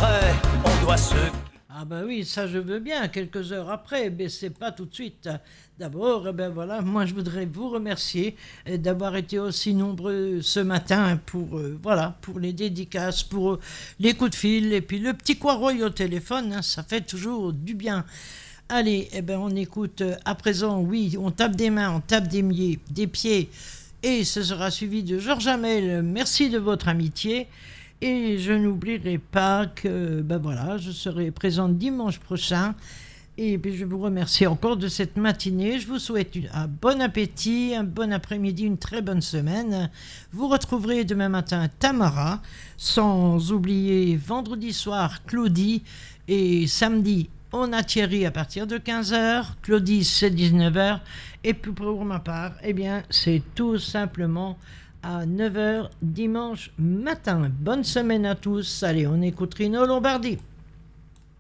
après, on doit se... Ah ben oui, ça je veux bien, quelques heures après, mais c'est pas tout de suite. D'abord, voilà, moi je voudrais vous remercier d'avoir été aussi nombreux ce matin pour, pour les dédicaces, pour les coups de fil, et puis le petit Quaroy au téléphone, hein, ça fait toujours du bien. Allez, on écoute à présent, oui, on tape des mains, on tape des pieds, et ce sera suivi de Georges Hamel. Merci de votre amitié. Et je n'oublierai pas que je serai présente dimanche prochain. Et puis je vous remercie encore de cette matinée. Je vous souhaite un bon appétit, un bon après-midi, une très bonne semaine. Vous retrouverez demain matin Tamara, sans oublier vendredi soir Claudie, et samedi on a Thierry à partir de 15h, Claudie c'est 19h, et puis pour ma part, c'est tout simplement à 9h dimanche matin. Bonne semaine à tous. Allez, on écoute Rino Lombardi.